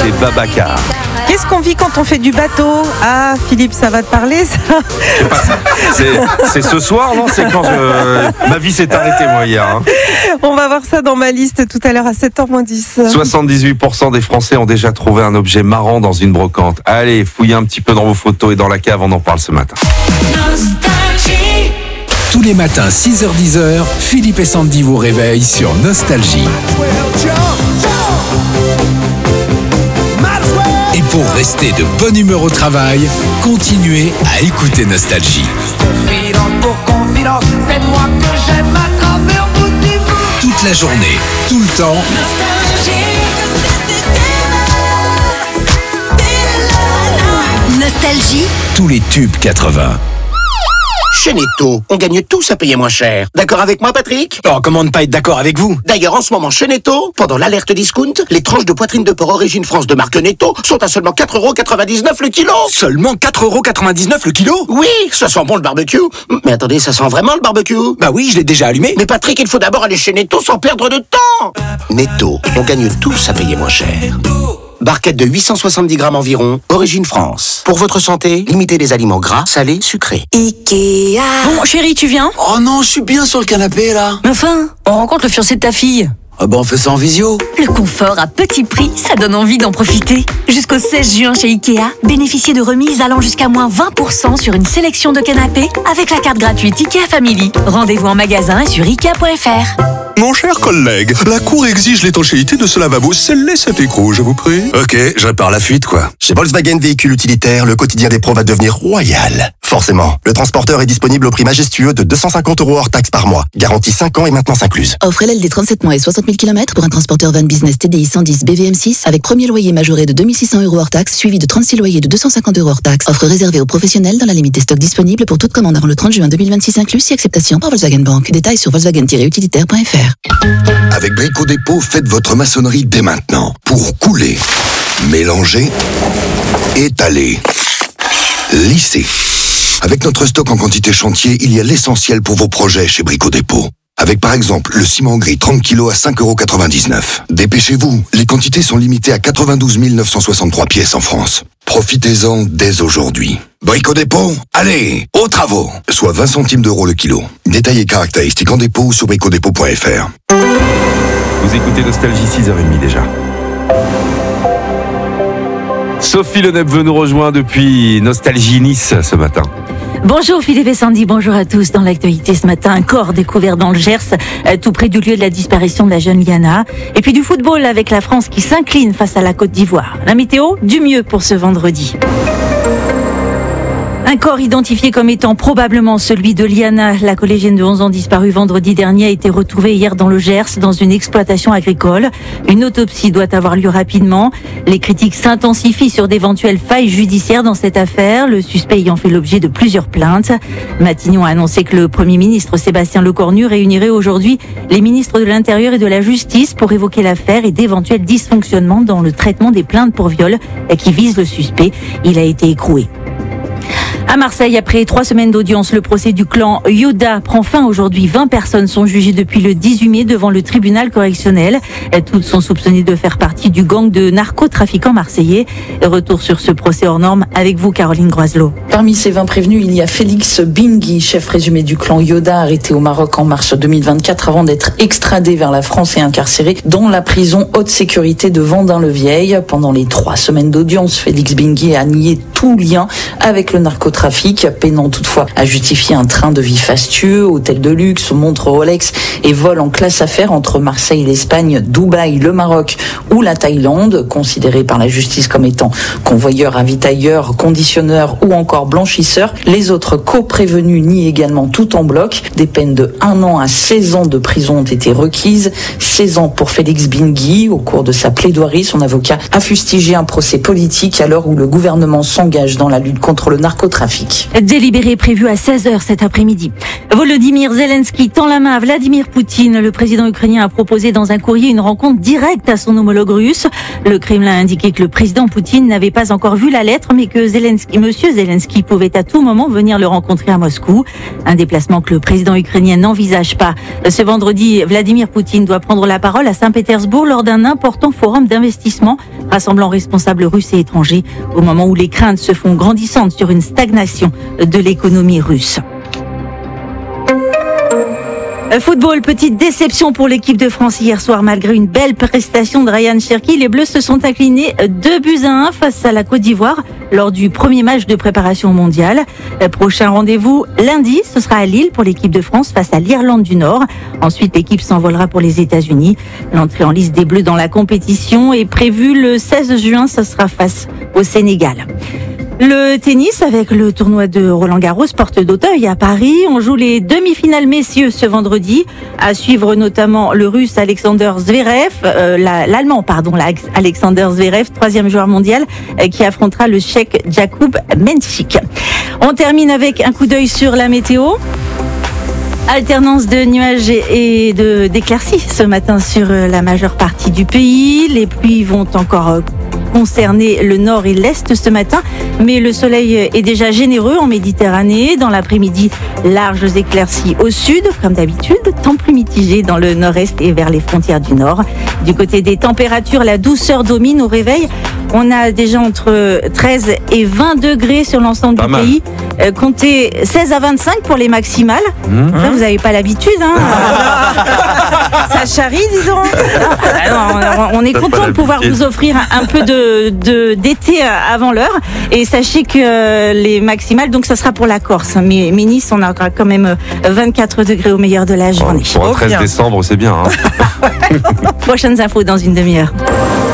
c'est Babacar. Qu'est-ce qu'on vit quand on fait du bateau? Ah, Philippe, ça va te parler, ça? C'est ce soir, non? C'est quand ma vie s'est arrêtée, moi, hier. Hein. On va voir ça dans ma liste tout à l'heure à 7h-10. 78% des Français ont déjà trouvé un objet marrant dans une brocante. Allez, fouillez un petit peu dans vos photos et dans la cave, on en parle ce matin. Tous les matins, 6h-10h, Philippe et Sandy vous réveillent sur Nostalgie. Et pour rester de bonne humeur au travail, continuez à écouter Nostalgie. Toute la journée, tout le temps. Nostalgie. Tous les tubes 80. Chez Netto, on gagne tous à payer moins cher. D'accord avec moi, Patrick? Oh, comment ne pas être d'accord avec vous? D'ailleurs, en ce moment, chez Netto, pendant l'alerte discount, les tranches de poitrine de porc origine France de marque Netto sont à seulement 4,99€ le kilo. Seulement 4,99€ le kilo? Oui, ça sent bon le barbecue. Mais attendez, ça sent vraiment le barbecue? Bah oui, je l'ai déjà allumé. Mais Patrick, il faut d'abord aller chez Netto sans perdre de temps. Netto, on gagne tous à payer moins cher. Barquette de 870 grammes environ, origine France. Pour votre santé, limitez les aliments gras, salés, sucrés. Ikea. Bon, chérie, tu viens? Oh non, je suis bien sur le canapé là. Mais enfin, on rencontre le fiancé de ta fille. Ah bah on fait ça en visio. Le confort à petit prix, ça donne envie d'en profiter. Jusqu'au 16 juin chez Ikea, bénéficiez de remises allant jusqu'à moins 20% sur une sélection de canapés avec la carte gratuite Ikea Family. Rendez-vous en magasin et sur Ikea.fr. Mon cher collègue, la Cour exige l'étanchéité de ce lavabo. Scellez cet écrou, je vous prie. Ok, je répare la fuite, quoi. Chez Volkswagen Véhicules Utilitaires, le quotidien des pros va devenir royal. Forcément, le transporteur est disponible au prix majestueux de 250€ hors taxe par mois. Garantie 5 ans et maintenance incluse. Offre LLD 37 mois et 60 000 km pour un transporteur van business TDI 110 BVM6 avec premier loyer majoré de 2600€ hors taxe, suivi de 36 loyers de 250€ hors taxe. Offre réservée aux professionnels dans la limite des stocks disponibles pour toute commande avant le 30 juin 2026 inclus, si acceptation par Volkswagen Bank. Détails sur volkswagen-utilitaire.fr. Avec Brico Dépôt, faites votre maçonnerie dès maintenant. Pour couler, mélanger, étaler, lisser. Avec notre stock en quantité chantier, il y a l'essentiel pour vos projets chez Brico Dépôt. Avec par exemple le ciment gris 30 kg à 5,99€. Dépêchez-vous, les quantités sont limitées à 92 963 pièces en France. Profitez-en dès aujourd'hui. Brico Dépôt, allez, aux travaux. Soit 20 centimes d'euros le kilo. Détails et caractéristiques en dépôt sur bricodépôt.fr. Vous écoutez Nostalgie, 6h30 déjà. Sophie Leneb veut nous rejoindre depuis Nostalgie Nice ce matin. Bonjour Philippe et Sandy, bonjour à tous. Dans l'actualité ce matin, un corps découvert dans le Gers, tout près du lieu de la disparition de la jeune Liana. Et puis du football avec la France qui s'incline face à la Côte d'Ivoire. La météo, du mieux pour ce vendredi. Un corps identifié comme étant probablement celui de Liana, la collégienne de 11 ans disparue vendredi dernier, a été retrouvé hier dans le Gers, dans une exploitation agricole. Une autopsie doit avoir lieu rapidement. Les critiques s'intensifient sur d'éventuelles failles judiciaires dans cette affaire, le suspect ayant fait l'objet de plusieurs plaintes. Matignon a annoncé que le Premier ministre Sébastien Lecornu réunirait aujourd'hui les ministres de l'Intérieur et de la Justice pour évoquer l'affaire et d'éventuels dysfonctionnements dans le traitement des plaintes pour viol qui visent le suspect. Il a été écroué. À Marseille, après 3 semaines d'audience, le procès du clan Yoda prend fin aujourd'hui. 20 personnes sont jugées depuis le 18 mai devant le tribunal correctionnel. Toutes sont soupçonnées de faire partie du gang de narcotrafiquants marseillais. Retour sur ce procès hors norme avec vous, Caroline Groiselot. Parmi ces 20 prévenus, il y a Félix Bingui, chef présumé du clan Yoda, arrêté au Maroc en mars 2024 avant d'être extradé vers la France et incarcéré dans la prison haute sécurité de Vendin-le-Vieil. Pendant les 3 semaines d'audience, Félix Bingui a nié tout lien avec le narcotrafic, peinant toutefois à justifier un train de vie fastueux, hôtel de luxe, montre Rolex et vol en classe affaires entre Marseille et l'Espagne, Dubaï, le Maroc ou la Thaïlande, considérés par la justice comme étant convoyeurs, ravitailleurs, conditionneurs ou encore blanchisseurs. Les autres co-prévenus nient également tout en bloc. Des peines de 1 an à 16 ans de prison ont été requises. 16 ans pour Félix Bingui. Au cours de sa plaidoirie, son avocat a fustigé un procès politique à l'heure où le gouvernement s'engage dans la lutte contre le narcotrafic. trafic. Délibéré prévu à 16h cet après-midi. Volodymyr Zelensky tend la main à Vladimir Poutine. Le président ukrainien a proposé dans un courrier une rencontre directe à son homologue russe. Le Kremlin a indiqué que le président Poutine n'avait pas encore vu la lettre, mais que Monsieur Zelensky pouvait à tout moment venir le rencontrer à Moscou. Un déplacement que le président ukrainien n'envisage pas. Ce vendredi, Vladimir Poutine doit prendre la parole à Saint-Pétersbourg lors d'un important forum d'investissement rassemblant responsables russes et étrangers, au moment où les craintes se font grandissantes sur une stagnation de l'économie russe. Football, petite déception pour l'équipe de France hier soir. Malgré une belle prestation de Ryan Cherki, les Bleus se sont inclinés 2-1 face à la Côte d'Ivoire lors du premier match de préparation mondiale. Prochain rendez-vous lundi, ce sera à Lille pour l'équipe de France face à l'Irlande du Nord. Ensuite, l'équipe s'envolera pour les États-Unis. L'entrée en liste des Bleus dans la compétition est prévue le 16 juin, ce sera face au Sénégal. Le tennis avec le tournoi de Roland-Garros, porte d'Auteuil à Paris. On joue les demi-finales messieurs ce vendredi. À suivre notamment le russe Alexander Zverev, l'allemand Alexander Zverev, 3e joueur mondial, qui affrontera le tchèque Jakub Menchik. On termine avec un coup d'œil sur la météo. Alternance de nuages et d'éclaircies ce matin sur la majeure partie du pays. Les pluies vont encore concerner le nord et l'est ce matin, mais le soleil est déjà généreux en Méditerranée. Dans l'après-midi, larges éclaircies au sud, comme d'habitude, temps plus mitigé dans le nord-est et vers les frontières du nord. Du côté des températures, la douceur domine au réveil. On a déjà entre 13 et 20 degrés sur l'ensemble du pays. Comptez 16 à 25 pour les maximales. Là, vous n'avez pas l'habitude. Ça charrie, dis donc. On est content de pouvoir vous offrir un peu d'été avant l'heure. Et sachez que les maximales, donc ça sera pour la Corse. Mais Nice, on aura quand même 24 degrés au meilleur de la journée. Pour un 13 décembre, c'est bien. Prochaines infos dans une demi-heure.